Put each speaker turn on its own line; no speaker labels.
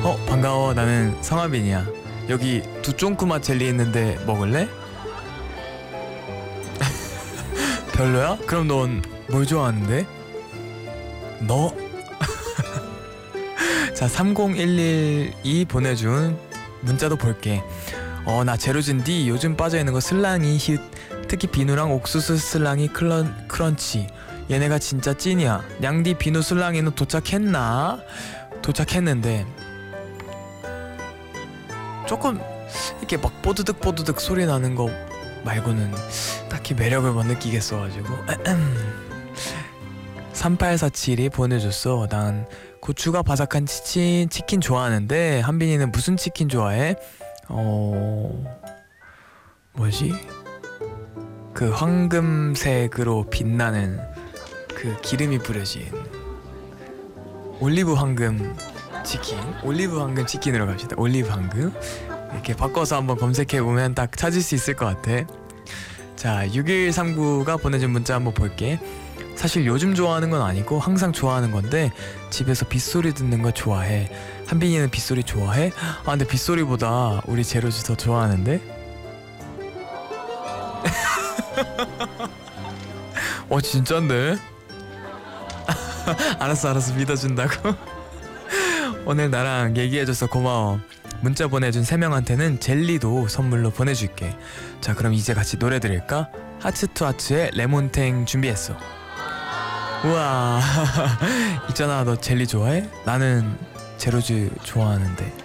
반가워. 나는 성하빈이야. 여기 두쫑크맛 젤리 있는데 먹을래? 별로야? 그럼 넌 뭘 좋아하는데? 너? 자, 30112 보내준 문자도 볼게. 나 제로진디 요즘 빠져있는 거 슬랑이 힛. 특히 비누랑 옥수수 슬랑이 크런치. 얘네가 진짜 찐이야. 냥디 비누 슬랑이는 도착했나? 도착했는데 조금 이렇게 막 뽀드득 소리 나는 거 말고는 딱히 매력을 못 느끼겠어가지고 3847이 보내줬어. 난 고추가 바삭한 치킨 좋아하는데 한빈이는 무슨 치킨 좋아해? 뭐지? 그 황금색으로 빛나는 그 기름이 뿌려진 올리브 황금 치킨으로 갑시다. 올리브 황금. 이렇게 바꿔서 한번 검색해보면 딱 찾을 수 있을 것 같아. 자, 6139가 보내준 문자 한번 볼게. 사실 요즘 좋아하는 건 아니고 항상 좋아하는 건데 집에서 빗소리 듣는 거 좋아해. 한빈이는 빗소리 좋아해? 근데 빗소리보다 우리 제로즈 더 좋아하는데? 진짠데? 알았어 믿어준다고. 오늘 나랑 얘기해줘서 고마워. 문자 보내준 3명한테는 젤리도 선물로 보내줄게. 자, 그럼 이제 같이 노래 들을까? 하츠 투 하츠의 레몬탱 준비했어. 우와. 있잖아, 너 젤리 좋아해? 나는 제로즈 좋아하는데.